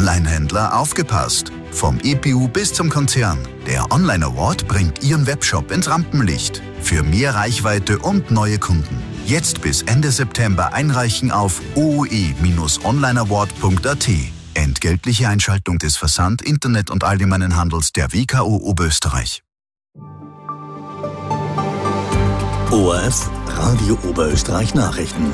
Onlinehändler, aufgepasst! Vom EPU bis zum Konzern. Der Online Award bringt Ihren Webshop ins Rampenlicht. Für mehr Reichweite und neue Kunden. Jetzt bis Ende September einreichen auf ooe-onlineaward.at. Entgeltliche Einschaltung des Versand-, Internet- und Allgemeinen Handels der WKO Oberösterreich. ORF Radio Oberösterreich Nachrichten.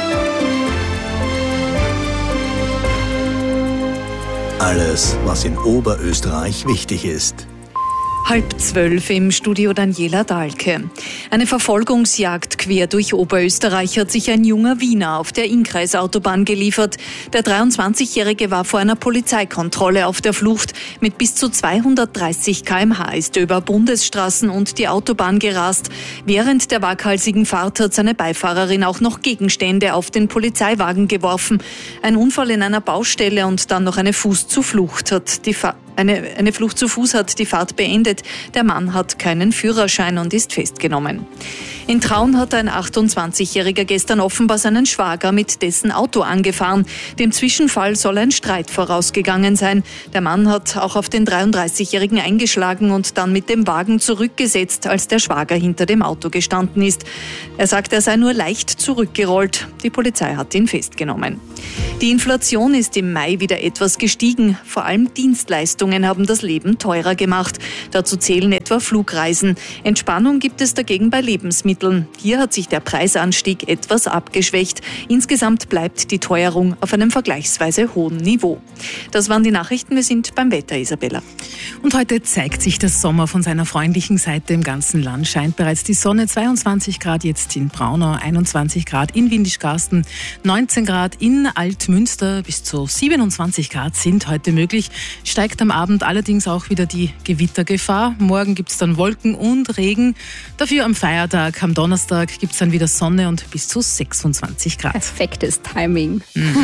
Alles, was in Oberösterreich wichtig ist. 11:30 im Studio Daniela Dahlke. Eine Verfolgungsjagd quer durch Oberösterreich hat sich ein junger Wiener auf der Innkreisautobahn geliefert. Der 23-Jährige war vor einer Polizeikontrolle auf der Flucht. Mit bis zu 230 km/h ist er über Bundesstraßen und die Autobahn gerast. Während der waghalsigen Fahrt hat seine Beifahrerin auch noch Gegenstände auf den Polizeiwagen geworfen. Ein Unfall in einer Baustelle und dann noch eine Flucht zu Fuß hat die Fahrt beendet. Der Mann hat keinen Führerschein und ist festgenommen. In Traun hat ein 28-Jähriger gestern offenbar seinen Schwager mit dessen Auto angefahren. Dem Zwischenfall soll ein Streit vorausgegangen sein. Der Mann hat auch auf den 33-Jährigen eingeschlagen und dann mit dem Wagen zurückgesetzt, als der Schwager hinter dem Auto gestanden ist. Er sagt, er sei nur leicht zurückgerollt. Die Polizei hat ihn festgenommen. Die Inflation ist im Mai wieder etwas gestiegen. Vor allem Dienstleistungen haben das Leben teurer gemacht. Dazu zählen etwa Flugreisen. Entspannung gibt es dagegen bei Lebensmitteln. Hier hat sich der Preisanstieg etwas abgeschwächt. Insgesamt bleibt die Teuerung auf einem vergleichsweise hohen Niveau. Das waren die Nachrichten. Wir sind beim Wetter, Isabella. Und heute zeigt sich der Sommer von seiner freundlichen Seite. Im ganzen Land scheint bereits die Sonne. 22 Grad jetzt in Braunau, 21 Grad in Windischgarsten, 19 Grad in Altmünster, bis zu 27 Grad sind heute möglich. Steigt am Abend allerdings auch wieder die Gewittergefahr. Morgen gibt es dann Wolken und Regen. Dafür am Feiertag, am Donnerstag, gibt es dann wieder Sonne und bis zu 26 Grad. Perfektes Timing.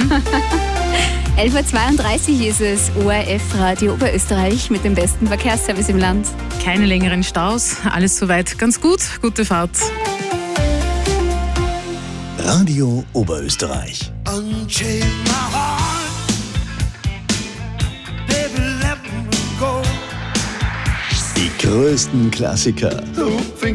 11:32 Uhr ist es, ORF Radio Oberösterreich mit dem besten Verkehrsservice im Land. Keine längeren Staus, alles soweit ganz gut. Gute Fahrt. Radio Oberösterreich. Die größten Klassiker